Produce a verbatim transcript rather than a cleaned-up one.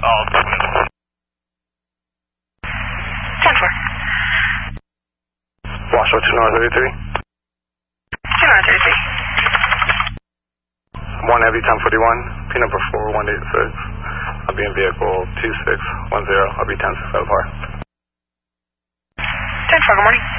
Oh, ten four. Washoe two North thirty-three. two North thirty-three. one Heavy ten forty-one, P number four one eight six. I'll be in vehicle two six one zero. I'll be ten six out of par. ten four, good morning.